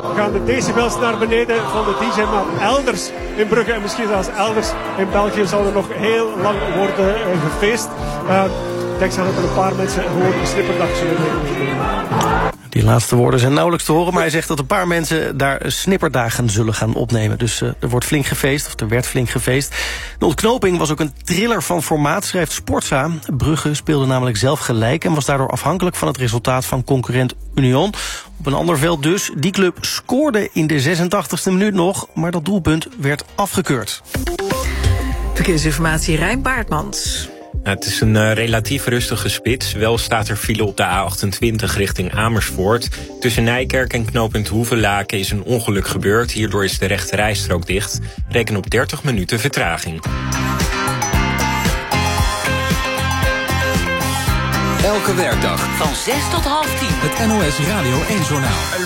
gaan de decibels naar beneden van de DJ, maar elders in Brugge en misschien zelfs elders in België zal er nog heel lang worden gefeest. Ik denk zelfs dat er een paar mensen gewoon een snipperdag zullen nemen. Die laatste woorden zijn nauwelijks te horen, maar hij zegt dat een paar mensen daar snipperdagen zullen gaan opnemen. Dus er wordt flink gefeest, of er werd flink gefeest. De ontknoping was ook een thriller van formaat, schrijft Sportza. Brugge speelde namelijk zelf gelijk en was daardoor afhankelijk van het resultaat van concurrent Union. Op een ander veld dus. Die club scoorde in de 86e minuut nog, maar dat doelpunt werd afgekeurd. Verkeersinformatie Rijn Baartmans. Het is een relatief rustige spits. Wel staat er file op de A28 richting Amersfoort. Tussen Nijkerk en knooppunt Hoevelaken is een ongeluk gebeurd. Hierdoor is de rechte rijstrook dicht. Reken op 30 minuten vertraging. Elke werkdag van 6 tot half 10. Het NOS Radio 1 Journaal.